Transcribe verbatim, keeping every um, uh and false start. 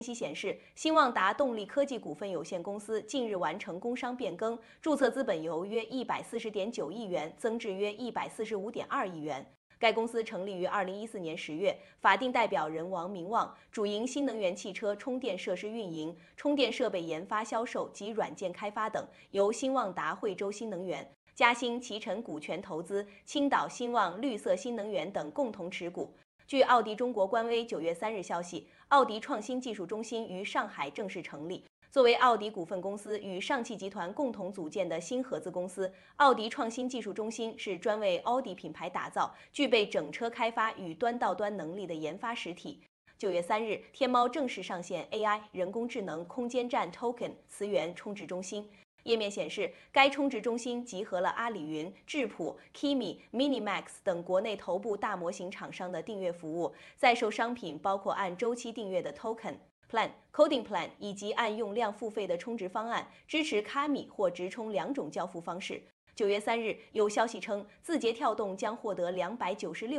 信息显示，新旺达动力科技股份有限公司近日完成工商变更，注册资本由约一百四十点九亿元增至约一百四十五点二亿元。该公司成立于二零一四年十月，法定代表人王明旺，主营新能源汽车充电设施运营、充电设备研发、销售及软件开发等，由新旺达惠州新能源、嘉兴奇尘股权投资、青岛新旺绿色新能源等共同持股。据奥迪中国官微九月三日消息，奥迪创新技术中心于上海正式成立。作为奥迪股份公司与上汽集团共同组建的新合资公司，奥迪创新技术中心是专为奥迪品牌打造、具备整车开发与端到端能力的研发实体。九月三日，天猫正式上线 A I 人工智能空间站 Token 磁源充值中心。页面显示，该充值中心集合了阿里云、智谱、Kimi、Minimax 等国内头部大模型厂商的订阅服务，在售商品包括按周期订阅的 Token、Plan、Coding Plan 以及按用量付费的充值方案，支持卡米或直充两种交付方式。九月三日，有消息称，字节跳动将获得两百九十六